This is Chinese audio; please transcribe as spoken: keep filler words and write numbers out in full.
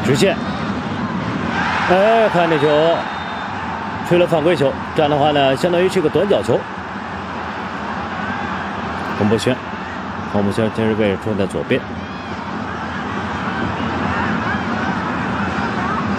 直线，哎，看这球，吹了犯规球，这样的话呢，相当于是个短角球。洪博轩，洪博轩今日位置出在左边。